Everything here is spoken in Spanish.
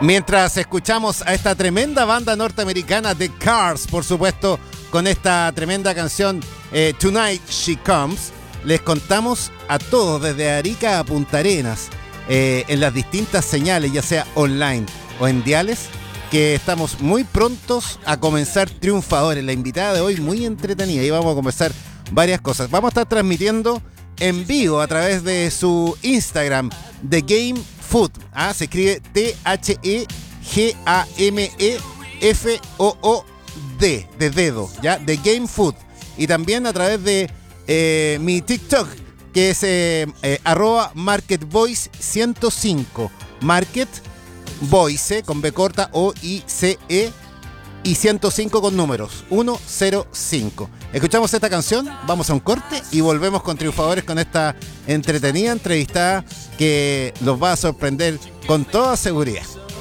Mientras escuchamos a esta tremenda banda norteamericana The Cars, por supuesto, con esta tremenda canción Tonight She Comes, les contamos a todos desde Arica a Punta Arenas, en las distintas señales, ya sea online o en diales, que estamos muy prontos a comenzar triunfadores. La invitada de hoy muy entretenida y vamos a conversar varias cosas. Vamos a estar transmitiendo en vivo a través de su Instagram, The Game Food. Se escribe THEGAMEFOOD, de dedo, ¿ya? The Game Food. Y también a través de mi TikTok, que es @MarketVoice105. Market Voice con B corta OICE y 105 con números 105. Escuchamos esta canción, vamos a un corte y volvemos con triunfadores con esta entretenida entrevistada que los va a sorprender con toda seguridad.